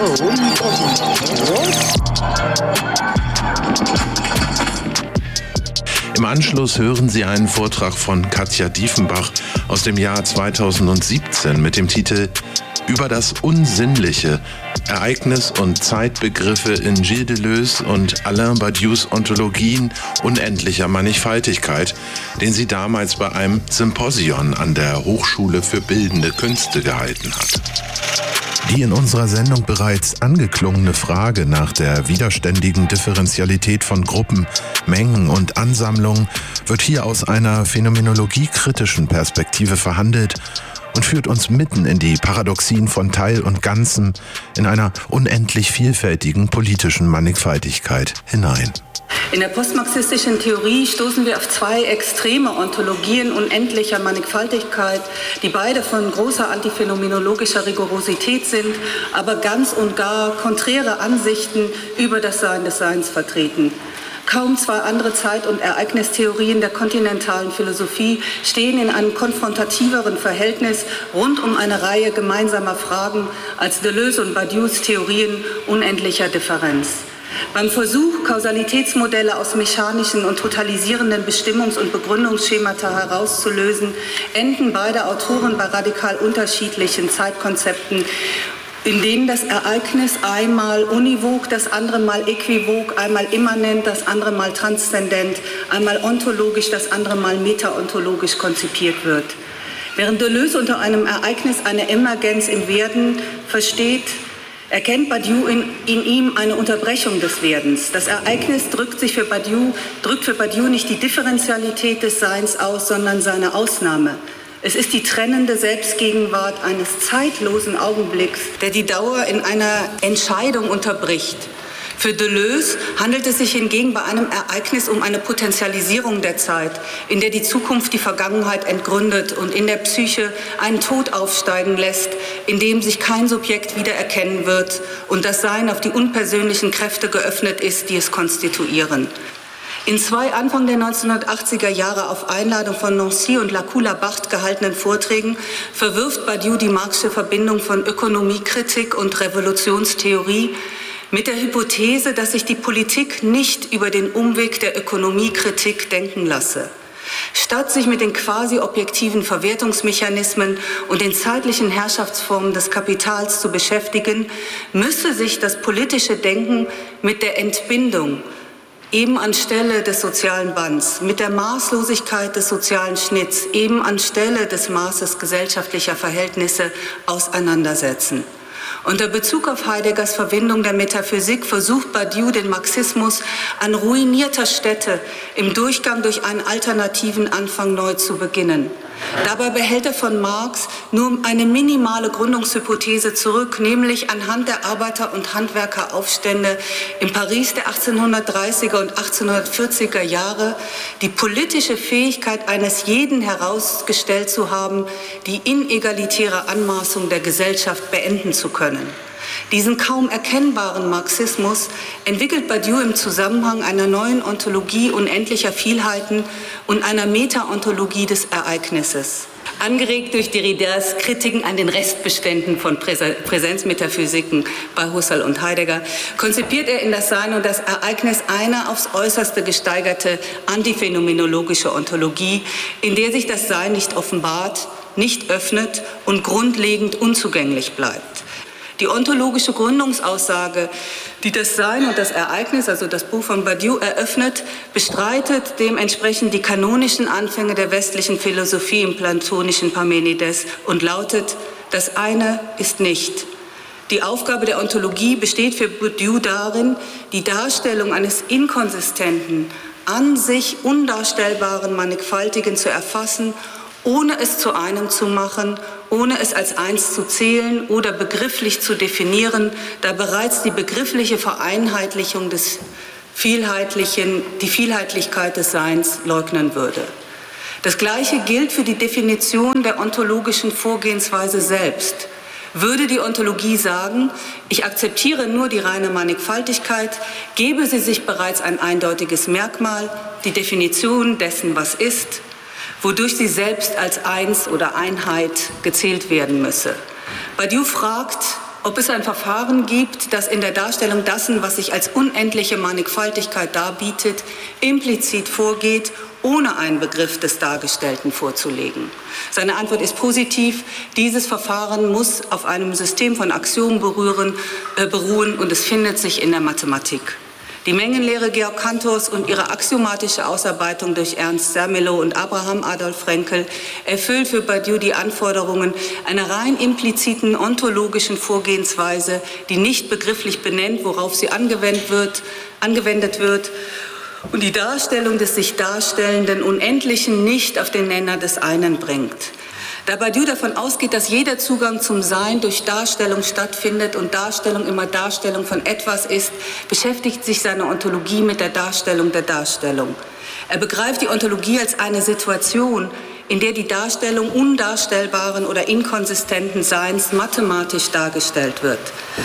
Im Anschluss hören Sie einen Vortrag von Katja Diefenbach aus dem Jahr 2017 mit dem Titel Über das Unsinnliche, Ereignis- und Zeitbegriffe in Gilles Deleuze und Alain Badious Ontologien unendlicher Mannigfaltigkeit, den sie damals bei einem Symposion an der Hochschule für Bildende Künste gehalten hat. Die in unserer Sendung bereits angeklungene Frage nach der widerständigen Differentialität von Gruppen, Mengen und Ansammlungen wird hier aus einer phänomenologiekritischen Perspektive verhandelt und führt uns mitten in die Paradoxien von Teil und Ganzem in einer unendlich vielfältigen politischen Mannigfaltigkeit hinein. In der postmarxistischen Theorie stoßen wir auf zwei extreme Ontologien unendlicher Mannigfaltigkeit, die beide von großer antiphänomenologischer Rigorosität sind, aber ganz und gar konträre Ansichten über das Sein des Seins vertreten. Kaum zwei andere Zeit- und Ereignistheorien der kontinentalen Philosophie stehen in einem konfrontativeren Verhältnis rund um eine Reihe gemeinsamer Fragen als Deleuze und Badious Theorien unendlicher Differenz. Beim Versuch, Kausalitätsmodelle aus mechanischen und totalisierenden Bestimmungs- und Begründungsschemata herauszulösen, enden beide Autoren bei radikal unterschiedlichen Zeitkonzepten, in denen das Ereignis einmal univok, das andere Mal äquivok, einmal immanent, das andere Mal transzendent, einmal ontologisch, das andere Mal metaontologisch konzipiert wird. Während Deleuze unter einem Ereignis eine Emergenz im Werden versteht, erkennt Badiou in ihm eine Unterbrechung des Werdens. Das Ereignis drückt für Badiou nicht die Differentialität des Seins aus, sondern seine Ausnahme. Es ist die trennende Selbstgegenwart eines zeitlosen Augenblicks, der die Dauer in einer Entscheidung unterbricht. Für Deleuze handelt es sich hingegen bei einem Ereignis um eine Potentialisierung der Zeit, in der die Zukunft die Vergangenheit entgründet und in der Psyche einen Tod aufsteigen lässt, in dem sich kein Subjekt wiedererkennen wird und das Sein auf die unpersönlichen Kräfte geöffnet ist, die es konstituieren. In zwei Anfang der 1980er Jahre auf Einladung von Nancy und Lacoue-Labarthe gehaltenen Vorträgen verwirft Badiou die Marxische Verbindung von Ökonomiekritik und Revolutionstheorie mit der Hypothese, dass sich die Politik nicht über den Umweg der Ökonomiekritik denken lasse. Statt sich mit den quasi objektiven Verwertungsmechanismen und den zeitlichen Herrschaftsformen des Kapitals zu beschäftigen, müsse sich das politische Denken mit der Entbindung eben anstelle des sozialen Bands, mit der Maßlosigkeit des sozialen Schnitts, eben anstelle des Maßes gesellschaftlicher Verhältnisse auseinandersetzen. Unter Bezug auf Heideggers Verwendung der Metaphysik versucht Badiou den Marxismus an ruinierter Stätte im Durchgang durch einen alternativen Anfang neu zu beginnen. Dabei behält er von Marx nur eine minimale Gründungshypothese zurück, nämlich anhand der Arbeiter- und Handwerkeraufstände in Paris der 1830er und 1840er Jahre die politische Fähigkeit eines jeden herausgestellt zu haben, die inegalitäre Anmaßung der Gesellschaft beenden zu können. Diesen kaum erkennbaren Marxismus entwickelt Badiou im Zusammenhang einer neuen Ontologie unendlicher Vielheiten und einer Metaontologie des Ereignisses. Angeregt durch Derridas Kritiken an den Restbeständen von Präsenzmetaphysiken bei Husserl und Heidegger, konzipiert er in das Sein und das Ereignis eine aufs Äußerste gesteigerte antiphänomenologische Ontologie, in der sich das Sein nicht offenbart, nicht öffnet und grundlegend unzugänglich bleibt. Die ontologische Gründungsaussage, die das Sein und das Ereignis, also das Buch von Badiou, eröffnet, bestreitet dementsprechend die kanonischen Anfänge der westlichen Philosophie im platonischen Parmenides und lautet: Das eine ist nicht. Die Aufgabe der Ontologie besteht für Badiou darin, die Darstellung eines inkonsistenten, an sich undarstellbaren Mannigfaltigen zu erfassen, ohne es zu einem zu machen, ohne es als eins zu zählen oder begrifflich zu definieren, da bereits die begriffliche Vereinheitlichung des Vielheitlichen die Vielheitlichkeit des Seins leugnen würde. Das Gleiche gilt für die Definition der ontologischen Vorgehensweise selbst. Würde die Ontologie sagen, ich akzeptiere nur die reine Mannigfaltigkeit, gebe sie sich bereits ein eindeutiges Merkmal, die Definition dessen, was ist, wodurch sie selbst als Eins oder Einheit gezählt werden müsse. Badiou fragt, ob es ein Verfahren gibt, das in der Darstellung dessen, was sich als unendliche Mannigfaltigkeit darbietet, implizit vorgeht, ohne einen Begriff des Dargestellten vorzulegen. Seine Antwort ist positiv. Dieses Verfahren muss auf einem System von Axiomen beruhen und es findet sich in der Mathematik. Die Mengenlehre Georg Cantors und ihre axiomatische Ausarbeitung durch Ernst Zermelo und Abraham Adolf Frenkel erfüllt für Badiou die Anforderungen einer rein impliziten ontologischen Vorgehensweise, die nicht begrifflich benennt, worauf sie angewendet wird, und die Darstellung des sich darstellenden Unendlichen nicht auf den Nenner des einen bringt. Da Badiou davon ausgeht, dass jeder Zugang zum Sein durch Darstellung stattfindet und Darstellung immer Darstellung von etwas ist, beschäftigt sich seine Ontologie mit der Darstellung der Darstellung. Er begreift die Ontologie als eine Situation, in der die Darstellung undarstellbaren oder inkonsistenten Seins mathematisch dargestellt wird.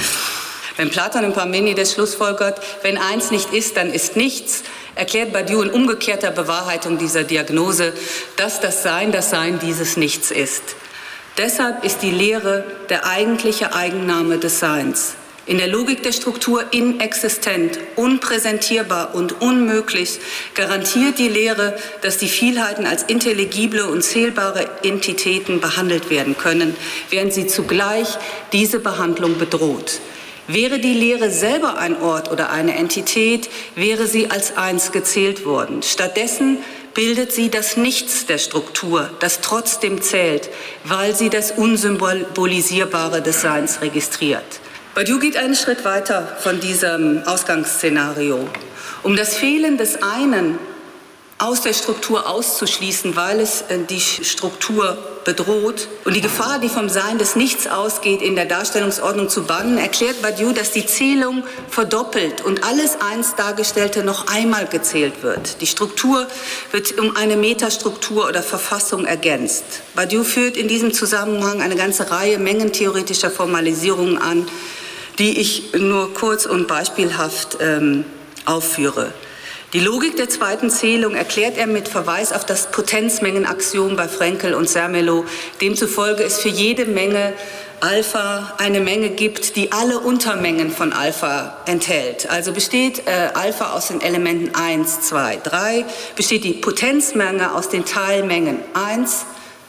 Wenn Platon in Parmenides schlussfolgert, wenn eins nicht ist, dann ist nichts, erklärt Badiou in umgekehrter Bewahrheitung dieser Diagnose, dass das Sein dieses Nichts ist. Deshalb ist die Lehre der eigentliche Eigenname des Seins. In der Logik der Struktur inexistent, unpräsentierbar und unmöglich garantiert die Lehre, dass die Vielheiten als intelligible und zählbare Entitäten behandelt werden können, während sie zugleich diese Behandlung bedroht. Wäre die Lehre selber ein Ort oder eine Entität, wäre sie als eins gezählt worden. Stattdessen bildet sie das Nichts der Struktur, das trotzdem zählt, weil sie das Unsymbolisierbare des Seins registriert. Badiou geht einen Schritt weiter von diesem Ausgangsszenario. Um das Fehlen des einen aus der Struktur auszuschließen, weil es die Struktur bedroht und die Gefahr, die vom Sein des Nichts ausgeht, in der Darstellungsordnung zu bannen, erklärt Badiou, dass die Zählung verdoppelt und alles eins Dargestellte noch einmal gezählt wird. Die Struktur wird um eine Metastruktur oder Verfassung ergänzt. Badiou führt in diesem Zusammenhang eine ganze Reihe mengentheoretischer Formalisierungen an, die ich nur kurz und beispielhaft aufführe. Die Logik der zweiten Zählung erklärt er mit Verweis auf das Potenzmengenaxiom bei Frenkel und Zermelo, demzufolge es für jede Menge Alpha eine Menge gibt, die alle Untermengen von Alpha enthält. Also besteht Alpha aus den Elementen 1, 2, 3, besteht die Potenzmenge aus den Teilmengen 1,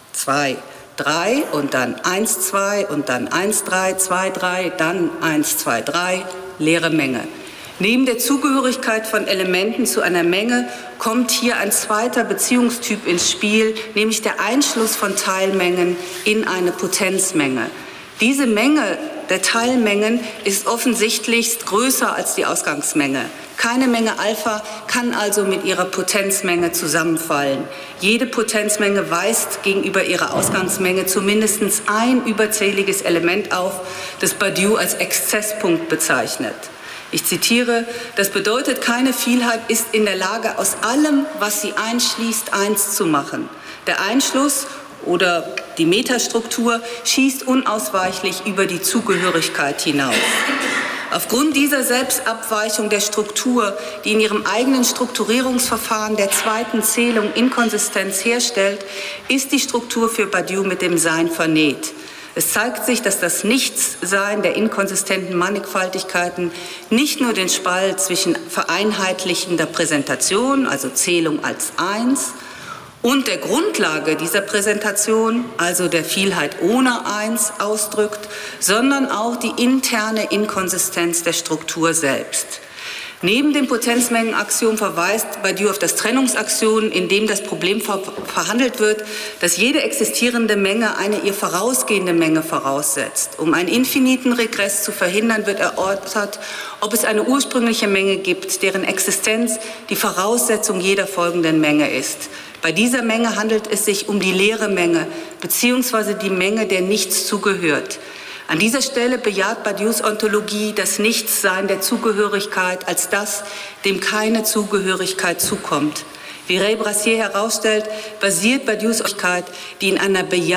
2, 3 und dann 1, 2 und dann 1, 3, 2, 3, dann 1, 2, 3, leere Menge. Neben der Zugehörigkeit von Elementen zu einer Menge kommt hier ein zweiter Beziehungstyp ins Spiel, nämlich der Einschluss von Teilmengen in eine Potenzmenge. Diese Menge der Teilmengen ist offensichtlichst größer als die Ausgangsmenge. Keine Menge Alpha kann also mit ihrer Potenzmenge zusammenfallen. Jede Potenzmenge weist gegenüber ihrer Ausgangsmenge zumindest ein überzähliges Element auf, das Badiou als Exzesspunkt bezeichnet. Ich zitiere, das bedeutet, keine Vielheit ist in der Lage, aus allem, was sie einschließt, eins zu machen. Der Einschluss oder die Metastruktur schießt unausweichlich über die Zugehörigkeit hinaus. Aufgrund dieser Selbstabweichung der Struktur, die in ihrem eigenen Strukturierungsverfahren der zweiten Zählung Inkonsistenz herstellt, ist die Struktur für Badiou mit dem Sein vernäht. Es zeigt sich, dass das Nichtssein der inkonsistenten Mannigfaltigkeiten nicht nur den Spalt zwischen vereinheitlichender Präsentation, also Zählung als eins, und der Grundlage dieser Präsentation, also der Vielheit ohne eins, ausdrückt, sondern auch die interne Inkonsistenz der Struktur selbst. Neben dem Potenzmengenaxiom verweist Badiou auf das Trennungsaxiom, in dem das Problem verhandelt wird, dass jede existierende Menge eine ihr vorausgehende Menge voraussetzt. Um einen infiniten Regress zu verhindern, wird erörtert, ob es eine ursprüngliche Menge gibt, deren Existenz die Voraussetzung jeder folgenden Menge ist. Bei dieser Menge handelt es sich um die leere Menge, beziehungsweise die Menge, der nichts zugehört. An dieser Stelle bejaht Badious Ontologie das Nichtsein der Zugehörigkeit als das, dem keine Zugehörigkeit zukommt. Wie Ray Brassier herausstellt, basiert Badious Ontologie, die in einer